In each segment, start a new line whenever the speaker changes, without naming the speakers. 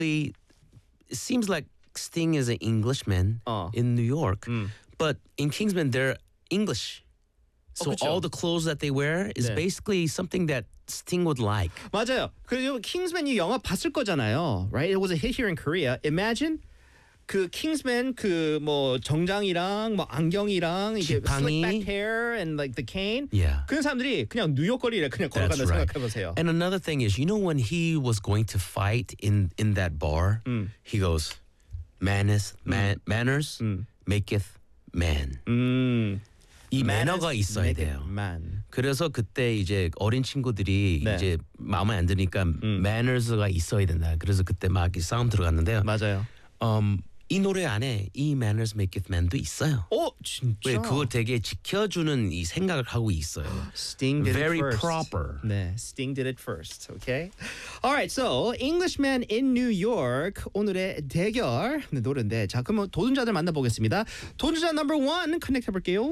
it seems like Sting is an Englishman in New York, but in Kingsman they're English. So
그쵸.
all the clothes that they wear is
네.
basically something that Sting would like.
맞아요. 그리고 킹스맨 이 영화 봤을 거잖아요. Right? It was a hit here in Korea. Imagine 그 킹스맨 그 뭐 정장이랑 뭐 안경이랑 이게
지팡이.
slick back hair and like the cane.
Yeah.
그런 사람들이 그냥 뉴욕 거리를 그냥
That's
걸어간다
right.
생각해 보세요.
And another thing is, you know, when he was going to fight in that bar, he goes, manners maketh man. 이 매너가 있어야 돼요.
Man.
그래서 그때 이제 어린 친구들이
네.
이제 마음에 안 드니까 manners가 있어야 된다. 그래서 그때 막 싸움 들어갔는데요.
맞아요.
이 노래 안에 이 manners maketh man도 있어요.
진짜.
왜 그걸 되게 지켜주는 이 생각을 하고 있어요.
Sting did
Very
it first.
proper.
네, Sting did it first. Okay. All right. So Englishman in New York 오늘의 대결 노래인데 자 그러면 도전자들 만나보겠습니다. 도전자 number 1 커넥트 해볼게요.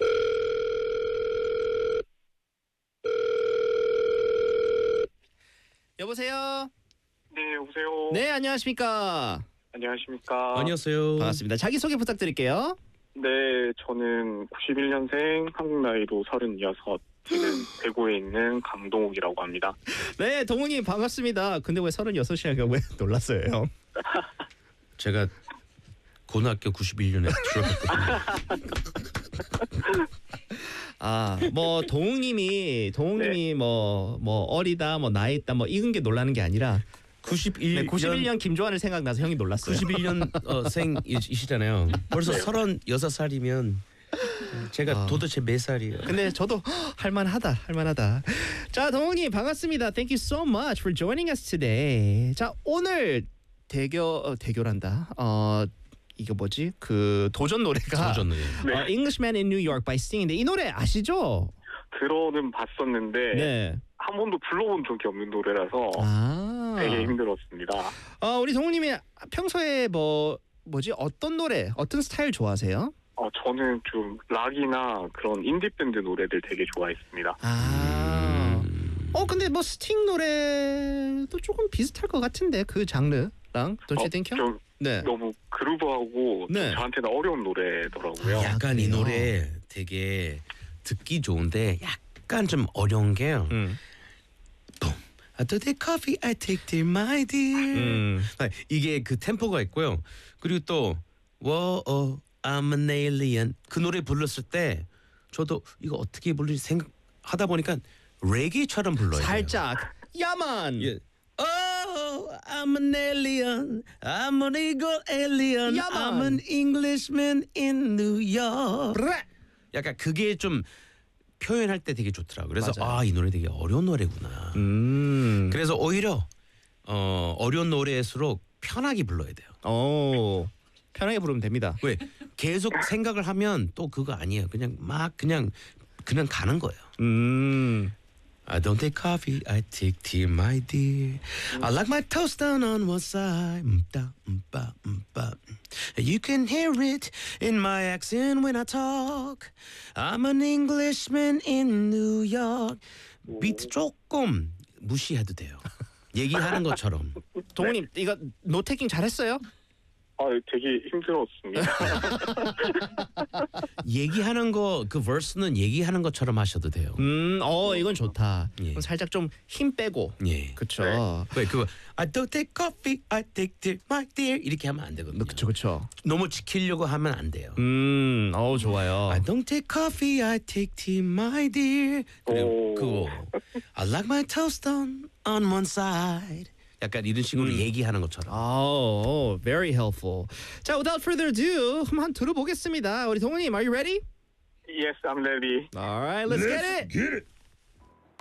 여보세요.
네, 여보세요.
네, 안녕하십니까.
안녕하십니까.
안녕하세요.
반갑습니다. 자기 소개 부탁드릴게요.
네, 저는 91년생, 한국 나이로 36, 지금 대구에 있는 강동욱이라고 합니다.
네, 동훈이 반갑습니다. 근데 왜 36이냐고 왜 놀랐어요, 형?
제가 고등학교 91년에 졸업했거든요.
뭐 동웅님이
네.
뭐 어리다, 뭐 나이 있다, 뭐 익은 게 놀라는 게 아니라
91년
김조한을 생각나서 형이 놀랐어요.
91년 생이시잖아요. 벌써 36살이면 제가 도대체 몇 살이에요?
근데 저도 할만하다. 자, 동웅님 반갑습니다. Thank you so much for joining us today. 자, 오늘 대결한다. 이거 뭐지? 그 도전 노래가 Englishman in New York by Sting인데 이 노래 아시죠?
들어는 봤었는데
네.
한 번도 불러본 적이 없는 노래라서 되게 힘들었습니다.
우리 동훈님이 평소에 뭐지 어떤 노래, 어떤 스타일 좋아하세요?
저는 좀 락이나 그런 인디 밴드 노래들 되게 좋아했습니다.
근데 뭐 스팅 노래도 조금 비슷할 것 같은데 그 장르랑 Don't you think?
좀
네.
너무 그루브하고
네.
저한테는 어려운 노래더라고요.
약간 이
그래요?
노래 되게 듣기 좋은데 약간 좀 어려운 게요. I don't take coffee, I take tea, my dear. 이게 그 템포가 있고요. 그리고 또 I'm an alien 그 노래 불렀을 때 저도 이거 어떻게 부르지 생각하다 보니까 레게처럼 불러요.
살짝 야만.
예. Oh, I'm an alien. I'm an eagle alien.
Yeah, man.
I'm an Englishman in New York.
브레.
약간 그게 좀 표현할 때 되게 좋더라고요. 그래서
맞아요.
이 노래 되게 어려운 노래구나. 그래서 오히려 어려운 노래일수록 편하게 불러야 돼요.
편하게 부르면 됩니다.
왜? 계속 생각을 하면 또 그거 아니에요. 그냥 가는 거예요. I don't take coffee, I take tea, my dear. I like my toast down on one side. You can hear it in my accent when I talk. I'm an Englishman in New York. 비트 조금 무시해도 돼요. 얘기하는 것처럼.
동훈님 이거 노테킹 잘했어요?
되게 힘들었습니다.
얘기하는 거 그 verse는 얘기하는 것처럼 하셔도 돼요.
이건 좋다.
예.
그럼 살짝 좀 힘 빼고.
예.
그쵸.
왜 그거 I don't take coffee, I take tea, my dear 이렇게 하면 안 되거든요.
그쵸.
너무 지키려고 하면 안 돼요.
좋아요.
I don't take coffee, I take tea, my dear. 그리고 그거 I like my toast on one side. 약간 이런 식으로 얘기하는 것처럼.
Very helpful. 자, without further ado, 한번 들어보겠습니다. 우리 동훈님, are you ready?
Yes, I'm ready.
All right, let's get it.